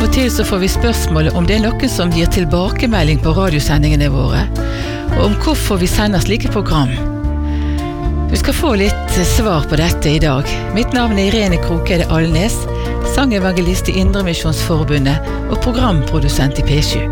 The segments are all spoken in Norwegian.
Av og til så får vi spørsmålet om det noen som gir tilbakemelding på radiosendingene våre, og om hvorfor vi sender slike program. Du skal få litt svar på dette i dag. Mitt navn Irene Krokede Alnes, sangevangelist i Indremisjonsforbundet og programprodusent i P7.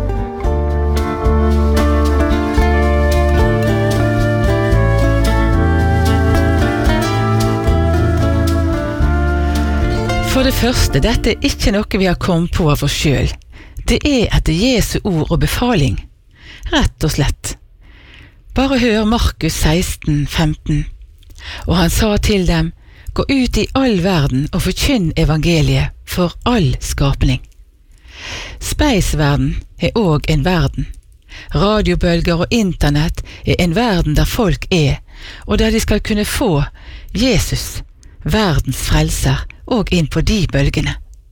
For det første, dette ikke noe vi har kommet på av oss selv. Det etter Jesu ord og befaling. Rett og slett. Bare hør Markus 16:15. Og han sa til dem, gå ut i all verden og forkynn evangeliet for all skapning. Speisverden også en verden. Radiobølger og internett en verden der folk og der de skal kunne få Jesus, verdens frelser, og inn på de bølgene.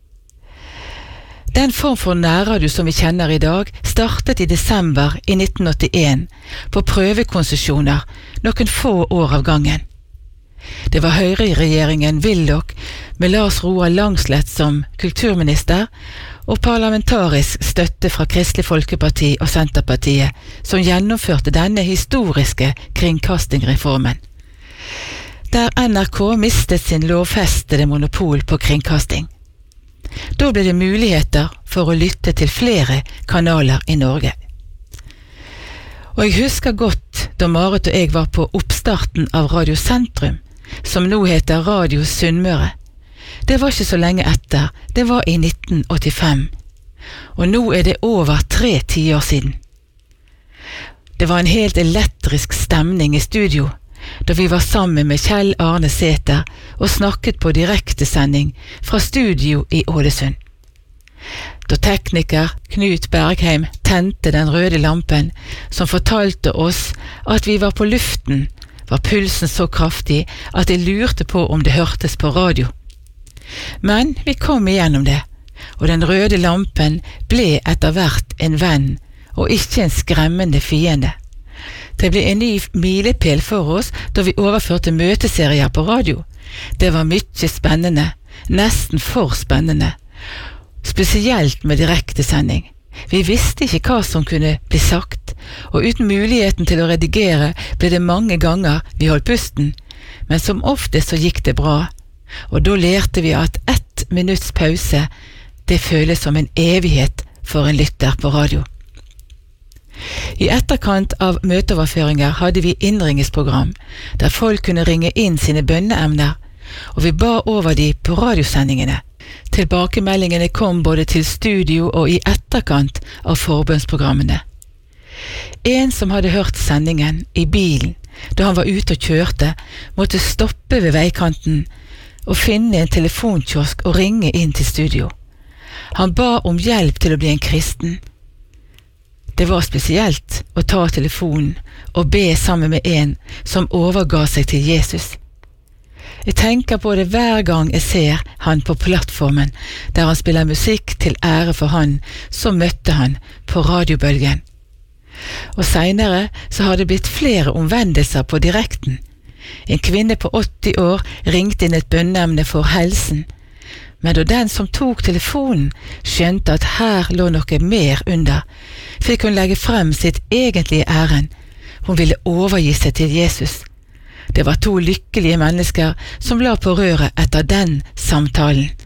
Den form for nærradio som vi kjenner i dag, startet i desember i 1981 på prøvekonsesjoner noen få år av gangen. Det var Høyre-regjeringen Willoch med Lars Roar Langslet som kulturminister og parlamentarisk støtte fra Kristelig Folkeparti og Senterpartiet som gjennomførte denne historiske kringkastingreformen, der NRK mistet sin lovfestede monopol på kringkasting. Da ble det muligheter for å lytte til flere kanaler i Norge. Og jeg husker godt da Marit og jeg var på oppstarten av Radio Sentrum, som nå heter Radio Sunnmøre. Det var ikke så lenge etter, det var i 1985. Og nå det over 3 tiår siden. Det var en helt elektrisk stemning i studio, da vi var sammen med Kjell Arne Sæther og snakket på direktesending fra studio i Ålesund. Da tekniker Knut Bergheim tente den røde lampen som fortalte oss at vi var på luften, var pulsen så kraftig at jeg lurte på om det hørtes på radio. Men vi kom igjennom det, og den røde lampen ble etter hvert en venn og ikke en skremmende fiende. Det ble en ny milepæl for oss da vi overførte møteserier på radio. Det var mye spennende, nesten for spennende, spesielt med direktesending. Vi visste ikke hva som kunne bli sagt, og uten muligheten til å redigere ble det mange ganger vi holdt pusten, men som ofte så gikk det bra, og da lærte vi at 1 minutts pause, det føles som en evighet for en lytter på radio. I etterkant av møteoverføringer hadde vi innringesprogram, der folk kunne ringe inn sine bønneemner, og vi ba over de på radiosendingene. Tilbakemeldingene kom både til studio og i etterkant av forbønnsprogrammene. En som hadde hørt sendingen i bilen, da han var ute og kjørte, måtte stoppe ved veikanten og finne en telefonkiosk og ringe inn til studio. Han ba om hjelp til å bli en kristen. Det var spesielt å ta telefonen og be sammen med en som overga seg til Jesus. Jeg tenker på det hver gang jeg ser han på plattformen, der han spiller musikk til ære for han som møtte han på radiobølgen. Og senere så har det blitt flere omvendelser på direkten. En kvinne på 80 år ringte inn et bønneemne for helsen, men da den som tok telefonen skjønte at her lå noe mer under, fikk hun legge frem sitt egentlige ærend. Hun ville overgi seg til Jesus. Det var 2 lykkelige mennesker som la på røret etter den samtalen.